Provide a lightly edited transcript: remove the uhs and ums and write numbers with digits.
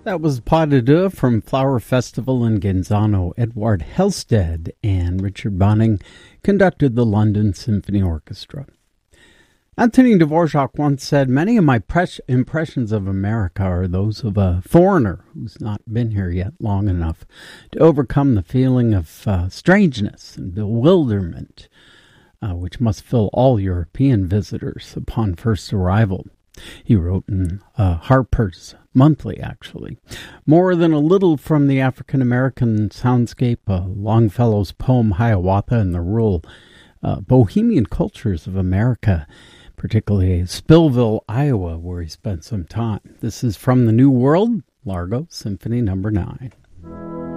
That was Pas de Deux from Flower Festival in Genzano. Edward Halstead and Richard Bonning conducted the London Symphony Orchestra. Antonin Dvorak once said, "Many of my impressions of America are those of a foreigner who's not been here yet long enough to overcome the feeling of strangeness and bewilderment, which must fill all European visitors upon first arrival." He wrote in Harper's Monthly, actually. More than a little from the African-American soundscape, Longfellow's poem Hiawatha and the rural bohemian cultures of America, particularly Spillville, Iowa, where he spent some time. This is From the New World, Largo Symphony No. 9.